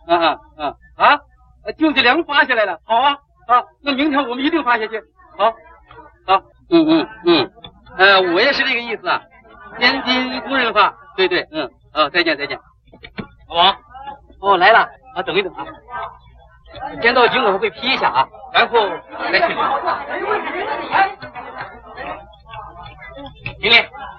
救济粮发下来了，好啊，那明天我们一定发下去。好，我也是这个意思啊，年金工人发，对，再见。老王，来了啊，等一等啊，先到经管会批一下啊，然后再去领。经理，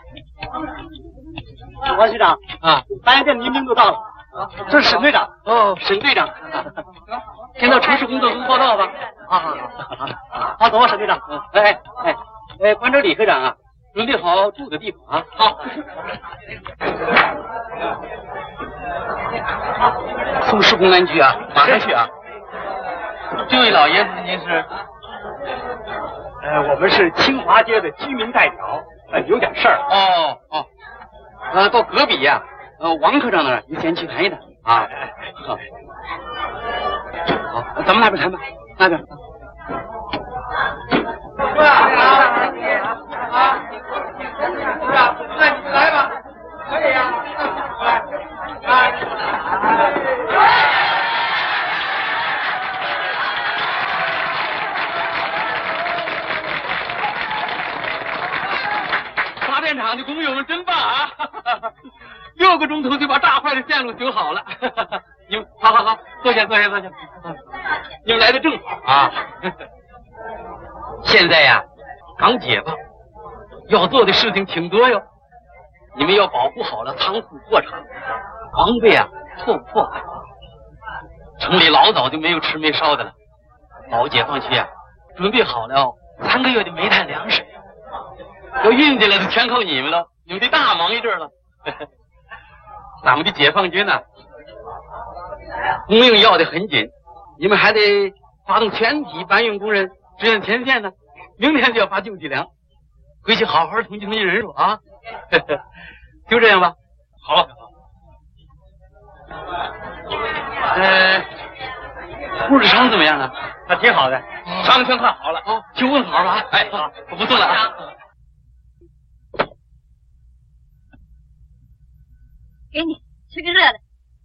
王局长啊， 大家见民兵都到了，这是沈队长。 沈队长，先到城市工作组报道吧。 好，走吧，沈队长。 关照李科长啊，准备好住的地方啊。好。送市公安局啊，马上去啊。这位老爷子，您是？ 我们是清华街的居民代表，有点事儿。 到隔壁呀，王科长那儿，你先去谈一谈啊。好，咱们那边谈吧，那边。那你们来吧，可以呀。发电厂的工友们真棒啊！6个钟头就把大块的线路修好了。你们好，坐下。你们来的正好啊。现在呀，刚解放，要做的事情挺多哟。你们要保护好了仓库货场，防备啊错误破坏。城里老早就没有吃没烧的了，保解放区啊，准备好了3个月的煤炭粮食。要运进来的全靠你们了，你们得大忙一阵了。咱们的解放军呢，供应要得很紧，你们还得发动全体搬运工人支援前线呢。明天就要发救济粮，回去好好统计人数啊。就这样吧。好。护士长怎么样啊？ 他挺好的，伤全看好了。 就问好吧。 好， 我不送了啊。 给你吃个热的。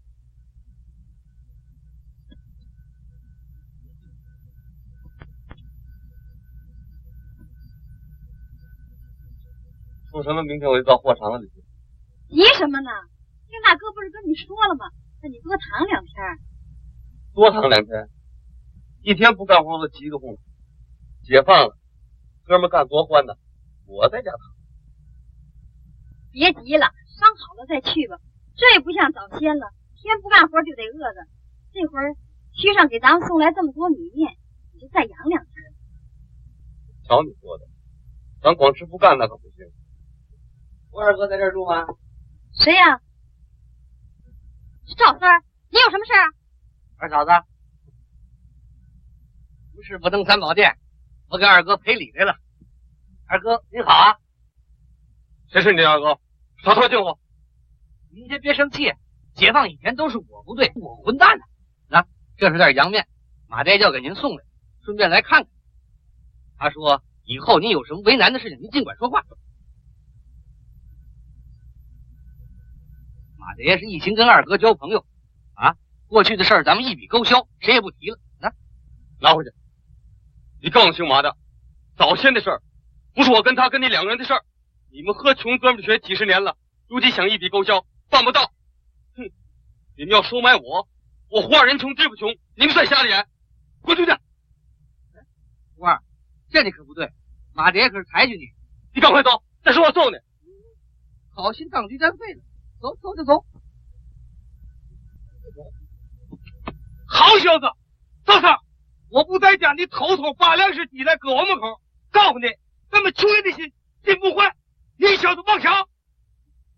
说什么明天我就到货场里去？ 急什么呢？听大哥不是跟你说了吗？让你多躺2天。 多躺2天，一天不干活都急个哄。解放了，哥们干多欢呐！我在家躺。 别急了，伤好了再去吧。这也不像早先了，天不干活就得饿着。这会儿区上给咱们送来这么多米面，你就再养2天。 瞧你说的，咱光吃不干那可不行。 我二哥在这儿住吗？ 谁呀？是赵三儿，你有什么事啊？ 二嫂子，不是不登3宝殿，我给二哥赔礼来了。二哥您好啊。 谁是你二哥？少套近乎。 您先别生气，解放以前都是我不对，我混蛋呢。这是袋洋面，马爹叫给您送来，顺便来看看。他说以后您有什么为难的事情，您尽管说话。马爹是一心跟二哥交朋友啊，过去的事儿咱们一笔勾销，谁也不提了。 拿回去。你告诉姓马的，早先的事儿不是我跟他跟你2个人的事儿，你们和穷哥们学几十年了，如今想一笔勾销，办不到。哼，你们要收买我胡二人穷志不穷，你们算瞎了眼，滚出去！ 胡二，这你可不对，马爹可是抬举你。 你赶快走，再说我揍你。 好心当局占废了，走就走。 好小子，赵三，我不在家，你偷偷把粮食递来搁我门口，告诉你，咱们穷人的心不坏，你小子妄想。